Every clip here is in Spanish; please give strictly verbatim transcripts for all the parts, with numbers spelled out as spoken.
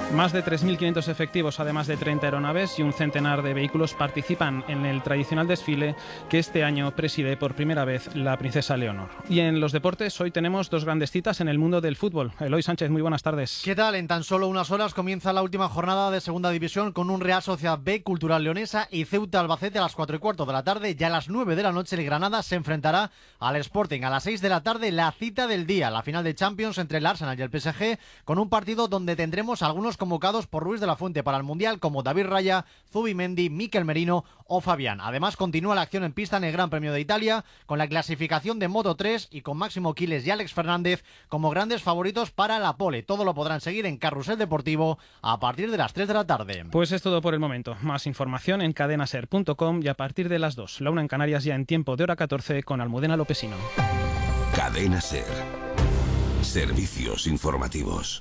Más de tres mil quinientos efectivos, además de treinta aeronaves y un centenar de vehículos, participan en el tradicional desfile que este año preside por primera vez la princesa Leonor. Y en los deportes, hoy tenemos dos grandes citas en el mundo del fútbol. Eloy Sánchez, muy buenas tardes. ¿Qué tal? En tan solo unas horas comienza la última jornada de Segunda División con un Real Sociedad B, Cultural Leonesa y Ceuta Albacete a las cuatro y cuarto de la tarde. Ya a las nueve de la noche el Granada se enfrentará al Sporting. A las seis de la tarde la cita del día, la final de Champions entre el Arsenal y el P S G, con un partido donde tendremos algunos convocados por Ruiz de la Fuente para el Mundial, como David Raya, Zubimendi, Mikel Merino o Fabián. Además, continúa la acción en pista en el Gran Premio de Italia, con la clasificación de Moto tres y con Máximo Quiles y Alex Fernández como grandes favoritos para la pole. Todo lo podrán seguir en Carrusel Deportivo a partir de las tres de la tarde. Pues es todo por el momento. Más información en cadenaser punto com y a partir de las dos, la una en Canarias, ya en tiempo de hora catorce con Almudena Lopesino. Cadena Ser. Servicios informativos.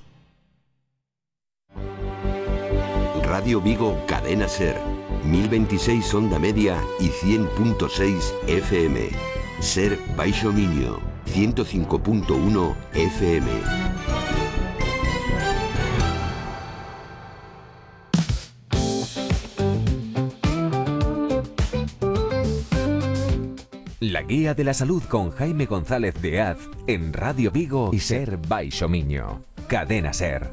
Radio Vigo, Cadena Ser, mil veintiséis onda media y cien punto seis F M. Ser Baixo Miño, ciento cinco punto uno F M. La Guía de la Salud con Jaime González de Az en Radio Vigo y Ser Baixo Miño. Cadena Ser.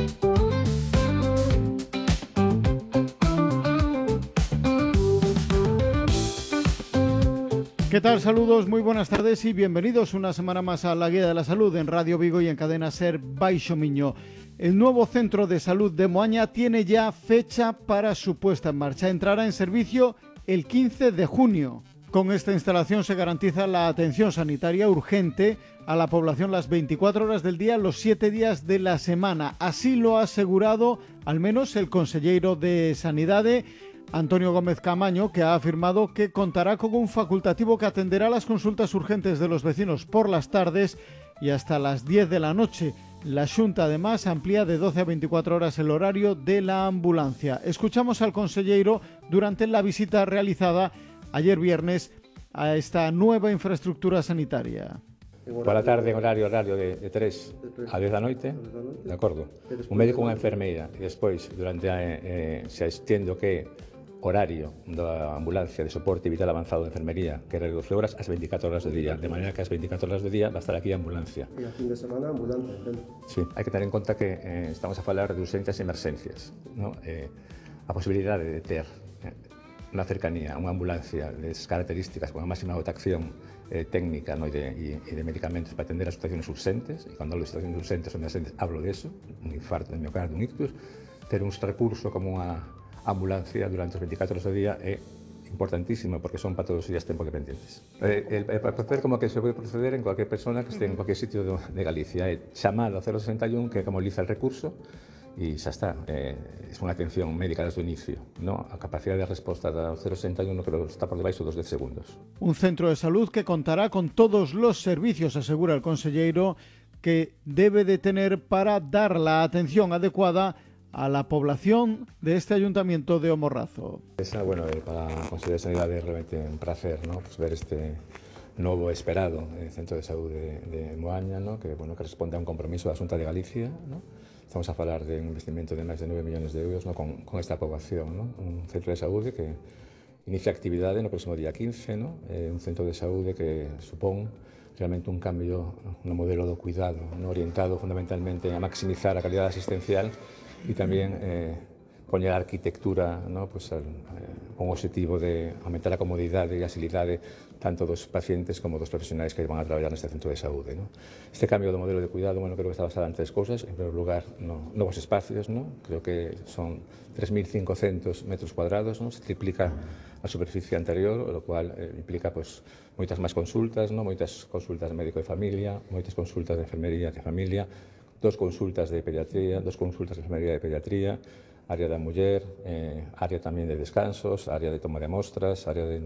¿Qué tal? Saludos, muy buenas tardes y bienvenidos una semana más a la Guía de la Salud en Radio Vigo y en Cadena Ser Baixo Miño. El nuevo Centro de Salud de Moaña tiene ya fecha para su puesta en marcha. Entrará en servicio el quince de junio. Con esta instalación se garantiza la atención sanitaria urgente a la población las veinticuatro horas del día, los siete días de la semana. Así lo ha asegurado al menos el conselleiro de Sanidade, Antonio Gómez Camaño, que ha afirmado que contará con un facultativo que atenderá las consultas urgentes de los vecinos por las tardes y hasta las diez de la noche. La Xunta, además, amplía de doce a veinticuatro horas el horario de la ambulancia. Escuchamos al conselleiro durante la visita realizada ayer viernes a esta nueva infraestructura sanitaria. Pola tarde, horario horario de, de tres a diez da noite, de acordo. Un médico e unha enfermeira, e despois, durante a, eh, se extiende o que horario da ambulancia de soporte vital avanzado de enfermería, que era de doce horas, ás veinticuatro horas do día, de maneira que ás veinticuatro horas do día va a estar aquí a ambulancia. E a fin de semana ambulante, entendo. Sí, hai que tener en conta que eh, estamos a falar de urxencias e emerxencias, ¿no? Eh, a posibilidade de ter eh, na cercanía unha ambulancia desas características con a máxima dotación eh, técnica, ¿no? e, de, e, e de medicamentos para atender as situaciones urgentes, e cando hablo de situaciones urgentes ou emerxentes hablo de eso, un infarto de miocardio, un ictus, ter un recurso como unha ambulancia durante os veinticuatro horas do día é importantísimo porque son patoloxías tempo dependientes. Eh, el, el proceder como que se pode proceder en cualquier persona que este en cualquier sitio do, de Galicia é chamar ao cero sesenta e un que canaliza el recurso e xa está. Eh, é unha atención médica desde o inicio, ¿no? A capacidade de resposta do cero sesenta e un creo que está por debaixo dos dez segundos. Un centro de salud que contará con todos los servicios, asegura el conselleiro, que debe de tener para dar la atención adecuada a la población de este ayuntamiento de O Morrazo. Esa, bueno, eh, para a Consellería de Sanidade é realmente un placer, ¿no? Pues ver este novo esperado eh, Centro de Saúde de, de Moaña, ¿no? Que, bueno, que responde a un compromiso da Xunta de Galicia, ¿no? Estamos a falar de un investimento de máis de nove millóns de euros, ¿no? con, con esta poboación, ¿no? Un centro de saúde que inicia actividade no próximo día quince, ¿no? Eh, un centro de saúde que supón realmente un cambio no modelo do cuidado, ¿no? Orientado fundamentalmente a maximizar a calidade asistencial e tamén eh, poñer a arquitectura, ¿no? Pues, al, eh, con o objetivo de aumentar a comodidade e a agilidade tanto dos pacientes como dos profesionais que van a traballar neste centro de saúde, ¿no? Este cambio do modelo de cuidado, bueno, creo que está basado en tres cousas. En primeiro lugar, no, novos espacios, ¿no? Creo que son tres mil cincocentos metros cuadrados, ¿no? Se triplica a superficie anterior, o lo cual eh, implica pues, moitas máis consultas, ¿no? Moitas consultas de médico de familia, moitas consultas de enfermería de familia, dos consultas de pediatría, dos consultas de enfermería de pediatría, área da muller, eh, área tamén de descansos, área de toma de mostras, área de,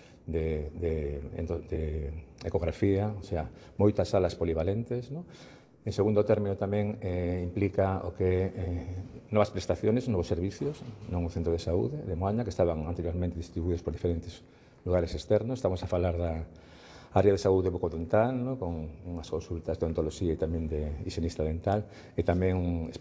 de, de, de ecografía, o sea, moitas salas polivalentes, ¿no? En segundo término tamén eh, implica o que eh, novas prestaciones, novos servicios, non un centro de saúde de Moaña, que estaban anteriormente distribuídos por diferentes lugares externos. Estamos a falar da área de saúde bucodental, ¿no? Con unhas consultas de odontoloxía e tamén de higienista dental, e tamén un